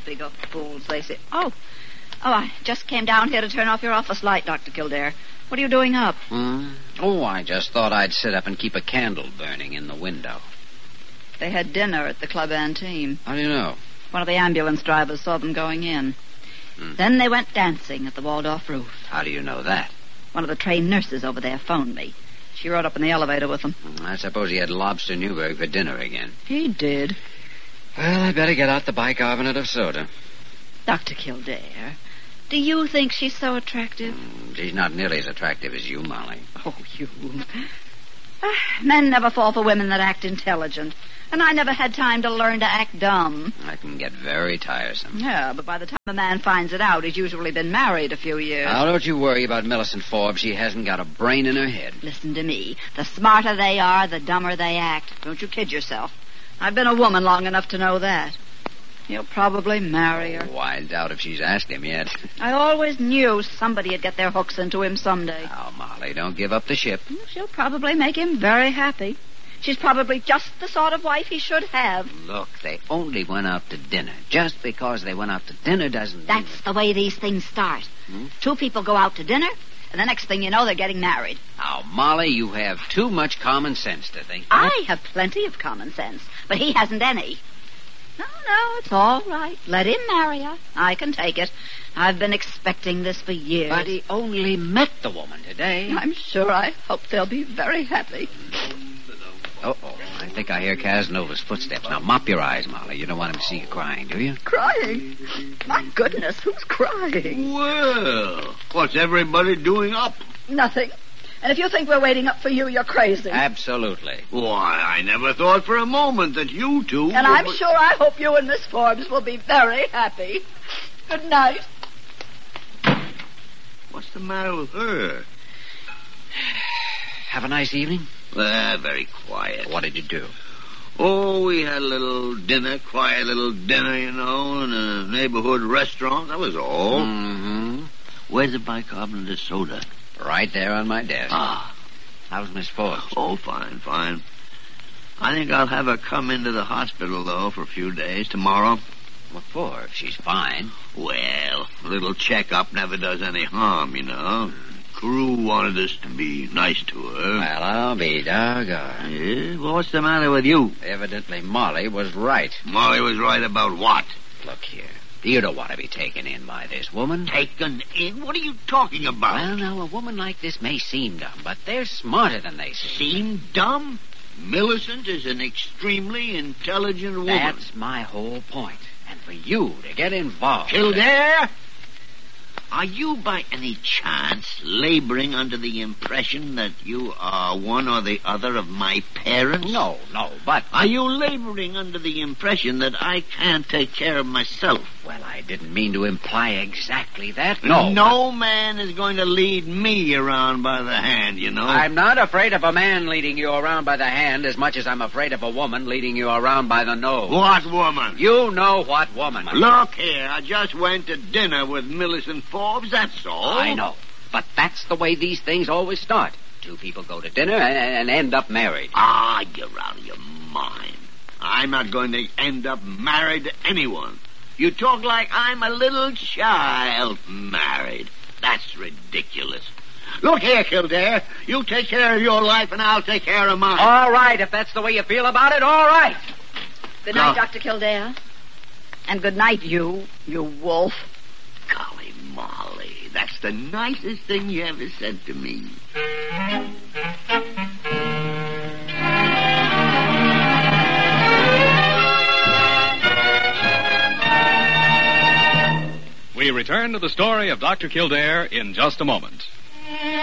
Bigger fools, they say. Oh, I just came down here to turn off your office light, Dr. Kildare. What are you doing up? Oh, I just thought I'd sit up and keep a candle burning in the window. They had dinner at the Club Antime. How do you know? One of the ambulance drivers saw them going in. Then they went dancing at the Waldorf roof. How do you know that? One of the trained nurses over there phoned me. She rode up in the elevator with them. I suppose he had lobster Newburg for dinner again. He did. Well, I better get out the bicarbonate of soda. Dr. Kildare, do you think she's so attractive? She's not nearly as attractive as you, Molly. Oh, you. Men never fall for women that act intelligent. And I never had time to learn to act dumb. That can get very tiresome. Yeah, but by the time a man finds it out, he's usually been married a few years. Now, don't you worry about Millicent Forbes. She hasn't got a brain in her head. Listen to me. The smarter they are, the dumber they act. Don't you kid yourself. I've been a woman long enough to know that. He'll probably marry her. Oh, I doubt if she's asked him yet. I always knew somebody'd get their hooks into him someday. Now, Molly, don't give up the ship. She'll probably make him very happy. She's probably just the sort of wife he should have. Look, they only went out to dinner. Just because they went out to dinner doesn't mean... That's the way these things start. Two people go out to dinner, and the next thing you know, they're getting married. Now, Molly, you have too much common sense to think that. I have plenty of common sense, but he hasn't any. No, it's all right. Let him marry her. I can take it. I've been expecting this for years. But he only met the woman today. I'm sure I hope they'll be very happy. Uh-oh. I think I hear Casanova's footsteps. Now, mop your eyes, Molly. You don't want him to see you crying, do you? Crying? My goodness, who's crying? Well, what's everybody doing up? Nothing. And if you think we're waiting up for you, you're crazy. Absolutely. Why, I never thought for a moment that you two... And I'm sure I hope you and Miss Forbes will be very happy. Good night. What's the matter with her? Have a nice evening? Very quiet. What did you do? Oh, we had a little dinner, quiet little dinner, you know, in a neighborhood restaurant. That was all. Mm-hmm. Where's the bicarbonate of soda? Right there on my desk. Ah. How's Miss Forbes? Oh, fine. I think I'll have her come into the hospital, though, for a few days tomorrow. What for, if she's fine? Well, a little checkup never does any harm, you know. Crew wanted us to be nice to her. Well, I'll be doggone. Yeah? Well, what's the matter with you? Evidently, Molly was right. Molly was right about what? Look here. You don't want to be taken in by this woman. Taken in? What are you talking about? Well, now, a woman like this may seem dumb, but they're smarter than they seem. Seem dumb? Millicent is an extremely intelligent woman. That's my whole point. And for you to get involved... Kildare? Are you by any chance laboring under the impression that you are one or the other of my parents? No, but... Are you laboring under the impression that I can't take care of myself? Well, I didn't mean to imply exactly that. No man is going to lead me around by the hand, you know. I'm not afraid of a man leading you around by the hand as much as I'm afraid of a woman leading you around by the nose. What woman? You know what woman. Look here, I just went to dinner with Millicent Forbes, that's all. I know, but that's the way these things always start. Two people go to dinner and end up married. Ah, you're out of your mind. I'm not going to end up married to anyone. You talk like I'm a little child married. That's ridiculous. Look here, Kildare. You take care of your life and I'll take care of mine. All right, if that's the way you feel about it, all right. Good night, Dr. Kildare. And good night, you wolf. Golly, Molly, that's the nicest thing you ever said to me. We return to the story of Dr. Kildare in just a moment.